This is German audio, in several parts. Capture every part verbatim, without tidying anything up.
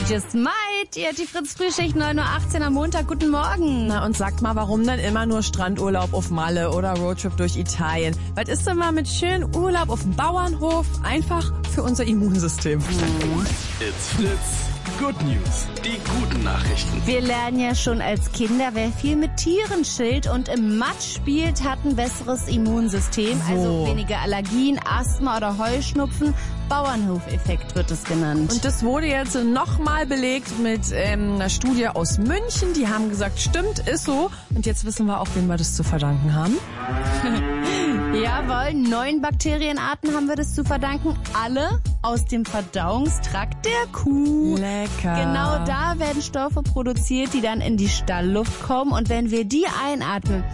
Just Might, ihr hört die Fritz-Frühschicht neun Uhr achtzehn am Montag. Guten Morgen. Na und sagt mal, warum denn immer nur Strandurlaub auf Malle oder Roadtrip durch Italien? Was ist denn mal mit schönem Urlaub auf dem Bauernhof? Einfach für unser Immunsystem. It's Fritz. Good News. Die guten Nachrichten. Wir lernen ja schon als Kinder, wer viel mit Tieren chillt und im Matsch spielt, hat ein besseres Immunsystem. So. Also weniger Allergien, Asthma oder Heuschnupfen. Bauernhofeffekt wird es genannt. Und das wurde jetzt nochmal belegt mit ähm, einer Studie aus München. Die haben gesagt, stimmt, ist so. Und jetzt wissen wir auch, wem wir das zu verdanken haben. Jawohl, neun Bakterienarten haben wir das zu verdanken. Alle aus dem Verdauungstrakt der Kuh. Lecker. Genau da werden Stoffe produziert, die dann in die Stallluft kommen. Und wenn wir die einatmen,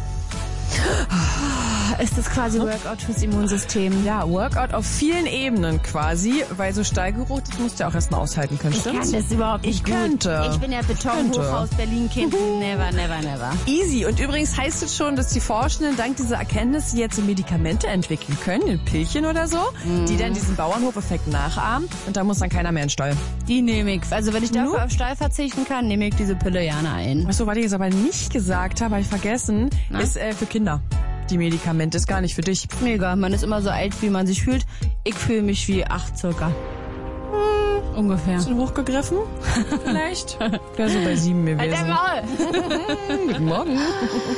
ist das quasi Workout fürs Immunsystem. Ja, Workout auf vielen Ebenen quasi, weil so Stallgeruch, das musst du ja auch erstmal aushalten können, Ich stimmt's? kann das überhaupt nicht Ich gut. könnte. Ich bin ja Betonhochhaus Berlin-Kind. Never, never, never. Easy. Und übrigens heißt es schon, dass die Forschenden dank dieser Erkenntnisse jetzt so Medikamente entwickeln können, in Pillchen oder so, mhm. die dann diesen Bauernhofeffekt nachahmen. Und da muss dann keiner mehr in den Stall. Die nehme ich. Also wenn ich dafür Nu? auf Stall verzichten kann, nehme ich diese Pille gerne ein. Achso, was ich jetzt aber nicht gesagt habe, habe ich vergessen, Na? ist äh, für Kinder. Die Medikamente ist gar nicht für dich. Mega, man ist immer so alt, wie man sich fühlt. Ich fühle mich wie acht circa. Hm, ungefähr. Bisschen hochgegriffen? Vielleicht? Wäre so bei sieben gewesen. Halt dein Maul! Guten Morgen.